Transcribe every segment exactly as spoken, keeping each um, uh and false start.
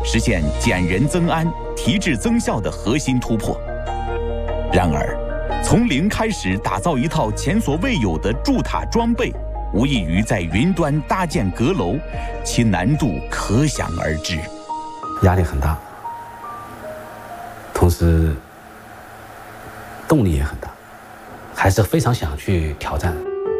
实现减人增安、提质增效的核心突破。然而，从零开始打造一套前所未有的筑塔装备，无异于在云端搭建阁楼，其难度可想而知。 压力很大，同时动力也很大，还是非常想去挑战。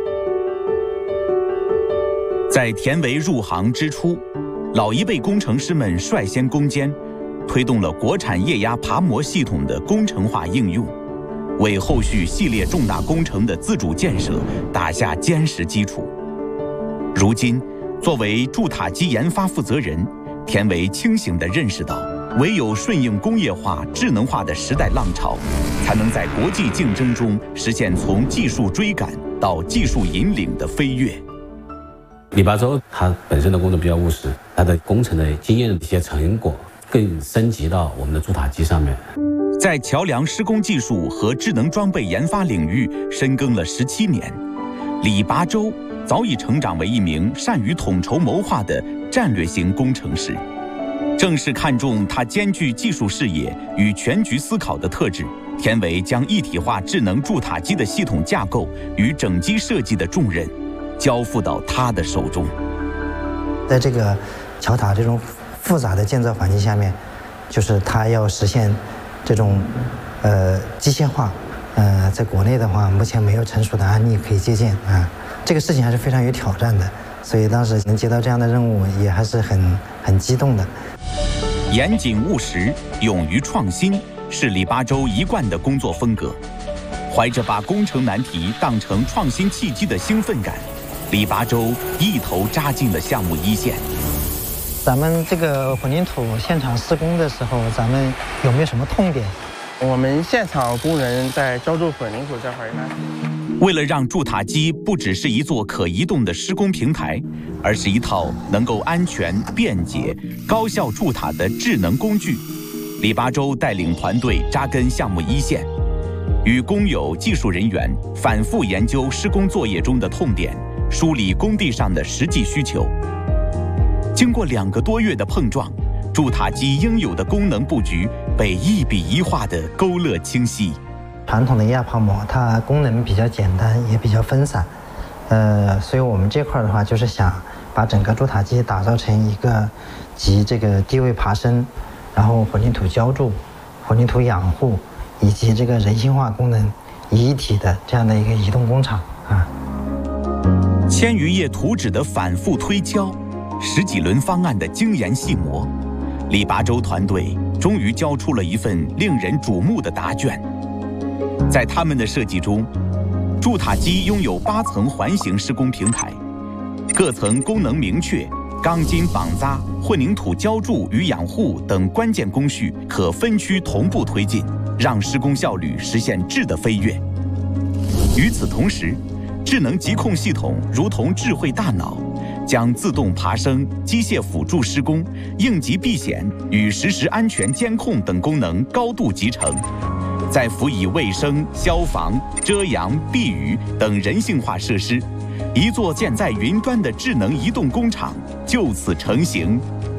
在田维入行之初，老一辈工程师们率先攻坚，推动了国产液压爬模系统的工程化应用，为后续系列重大工程的自主建设打下坚实基础。如今，作为筑塔机研发负责人，田维清醒地认识到，唯有顺应工业化、智能化的时代浪潮，才能在国际竞争中实现从技术追赶到技术引领的飞跃。 李八洲他本身的工作比较务实，他的工程的经验的一些成果更升级到我们的筑塔机上面。 在桥梁施工技术和智能装备研发领域深耕了十七年，李八洲早已成长为一名善于统筹谋划的战略型工程师。正是看重他兼具技术视野与全局思考的特质，田维将一体化智能筑塔机的系统架构与整机设计的重任交付到他的手中。 在这个桥塔这种复杂的建造环境下面，就是他要实现这种呃机械化，呃，在国内的话，目前没有成熟的案例可以借鉴啊。这个事情还是非常有挑战的，所以当时能接到这样的任务，也还是很很激动的。 严谨务实、勇于创新是李八洲一贯的工作风格。怀着把工程难题当成创新契机的兴奋感，李八洲一头扎进了项目一线。 咱们这个混凝土现场施工的时候，咱们有没有什么痛点？ 我们现场工人在浇筑混凝土这块呢， 为了让筑塔机不只是一座可移动的施工平台，而是一套能够安全、便捷、高效筑塔的智能工具，李八洲带领团队扎根项目一线，与工友、技术人员反复研究施工作业中的痛点，梳理工地上的实际需求。经过两个多月的碰撞，筑塔机应有的功能布局被一笔一画的勾勒清晰。 传统的液压泡沫，它功能比较简单，也比较分散，呃，所以我们这块的话，就是想把整个筑塔机打造成一个集这个低位爬升，然后混凝土浇筑、混凝土养护以及这个人性化功能一体的这样的一个移动工厂啊。 千余页图纸的反复推敲，十几轮方案的精研细磨，李八洲团队终于交出了一份令人瞩目的答卷。在他们的设计中，筑塔机拥有八层环形施工平台，各层功能明确，钢筋绑扎、混凝土浇筑与养护等关键工序可分区同步推进，让施工效率实现质的飞跃。与此同时，智能疾控系统如同智慧大脑，将自动爬升、机械辅助施工、应急避险与实时安全监控等功能高度集成。再辅以卫生、消防、遮阳、避雨等人性化设施，一座建在云端的智能移动工厂就此成型。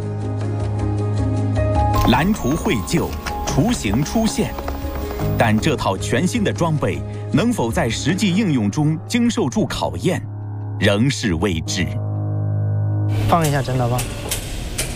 蓝图绘就，雏形出现，但这套全新的装备能否在实际应用中经受住考验，仍是未知。 放一下整导棒。